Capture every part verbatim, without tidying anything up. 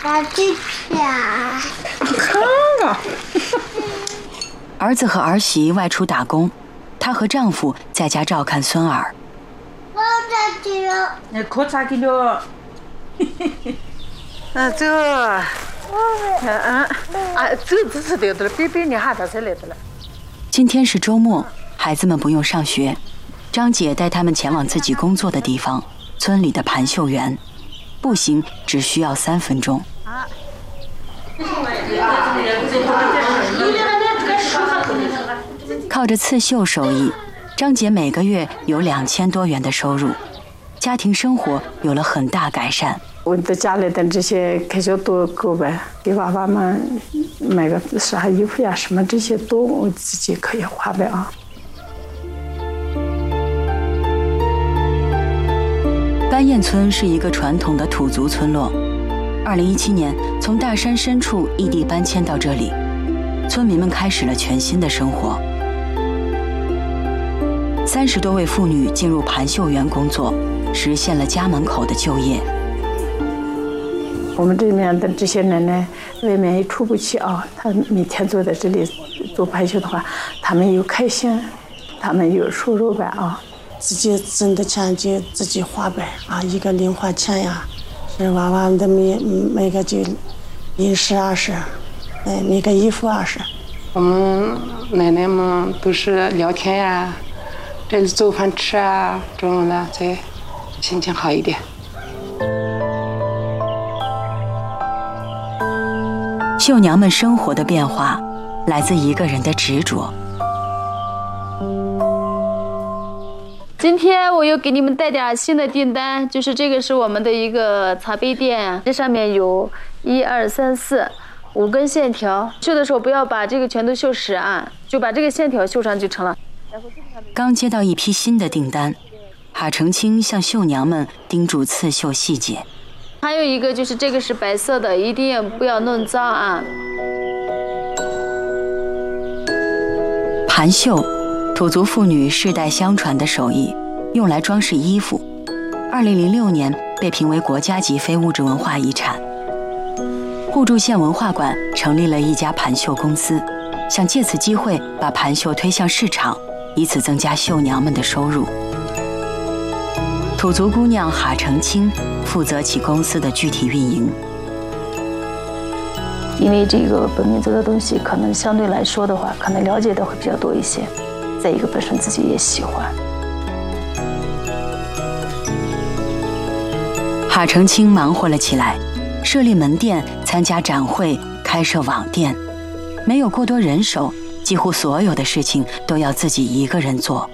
拿去啪！ 看看。 儿子和儿媳外出打工，她和丈夫在家照看孙儿。 我咋去了？ 你可咋去了？嗯，走。嗯嗯，啊，走只是对的了，别别你喊他才来的了。 今天是周末，孩子们不用上学，张姐带他们前往自己工作的地方——村里的盘绣园，步行只需要三分钟。靠着刺绣手艺，张姐每个月有两千多元的收入，家庭生活有了很大改善。 我的家里的这些开销都够呗，给娃娃们买个啥衣服呀，什么这些都我自己可以花呗啊。 班堰村是一个传统的土族村落，二零一七年从大山深处异地搬迁到这里，村民们开始了全新的生活。三十多位妇女进入盘绣园工作，实现了家门口的就业。 我们这边的这些奶奶，外面也出不去啊，她每天坐在这里做盘绣的话，她们又开心，她们有收入呗啊。 自己挣的钱就自己花呗啊，一个零花钱呀，是娃娃的每每个就零食啊是，哎每个衣服啊是。 我们奶奶们都是聊天呀，这里做饭吃啊，这种的才心情好一点。 绣娘们生活的变化，来自一个人的执着。 今天我又给你们带点新的订单，就是这个是我们的一个茶杯垫，这上面有一二三四五根线条，绣的时候不要把这个全都绣实啊，就把这个线条绣上就成了。 刚接到一批新的订单，哈成清向绣娘们叮嘱刺绣细节。 还有一个就是这个是白色的，一定不要弄脏啊。 盘绣，土族妇女世代相传的手艺，用来装饰衣服。二零零六年被评为国家级非物质文化遗产。互助县文化馆成立了一家盘绣公司，想借此机会把盘绣推向市场，以此增加绣娘们的收入。土族姑娘哈成清负责起公司的具体运营。 因为这个本民族的东西，可能相对来说的话，可能了解的会比较多一些。再一个，本身自己也喜欢。 哈成清忙活了起来，设立门店，参加展会，开设网店。没有过多人手，几乎所有的事情都要自己一个人做。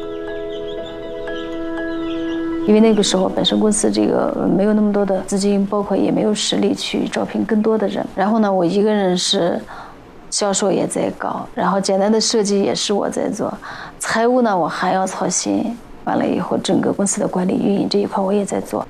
因为那个时候本身公司这个没有那么多的资金，包括也没有实力去招聘更多的人。然后呢，我一个人是销售也在搞，然后简单的设计也是我在做，财务呢我还要操心。完了以后，整个公司的管理运营这一块我也在做。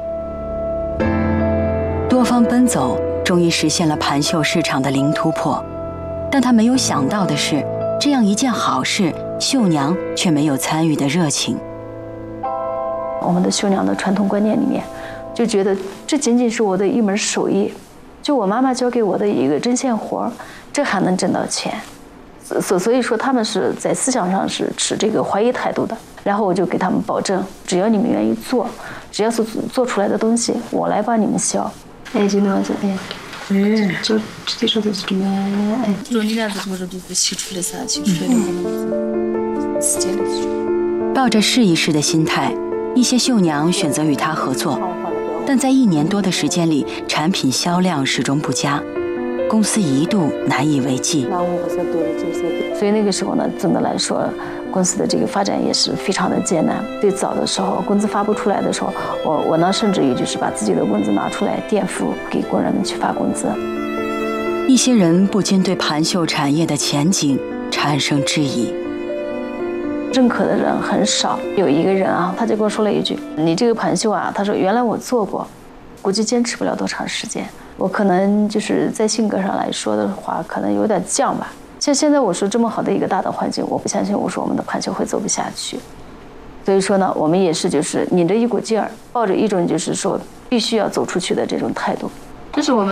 多方奔走，终于实现了盘绣市场的零突破。但他没有想到的是，这样一件好事，绣娘却没有参与的热情。 我们的绣娘的传统观念里面，就觉得这仅仅是我的一门手艺，就我妈妈教给我的一个针线活，这还能挣到钱。所所以说他们是在思想上是持这个怀疑态度的。然后我就给他们保证，只要你们愿意做，只要是做出来的东西，我来帮你们销。哎，就那样子，哎。哎，就这说的是这么哎，说你俩这么说就是洗出来啥，洗出来的时间的。 抱着试一试的心态，一些绣娘选择与他合作，但在一年多的时间里，产品销量始终不佳，公司一度难以为继。 所以那个时候呢，总的来说，公司的这个发展也是非常的艰难。最早的时候，工资发不出来的时候，我我呢甚至于就是把自己的工资拿出来垫付给工人们去发工资。 一些人不禁对盘绣产业的前景产生质疑。 认可的人很少。有一个人啊，他就跟我说了一句：“你这个盘绣啊，他说原来我做过，估计坚持不了多长时间。我可能就是在性格上来说的话，可能有点犟吧。像现在我说这么好的一个大的环境，我不相信我说我们的盘绣会走不下去。所以说呢，我们也是就是拧着一股劲儿，抱着一种就是说必须要走出去的这种态度。这是我们。”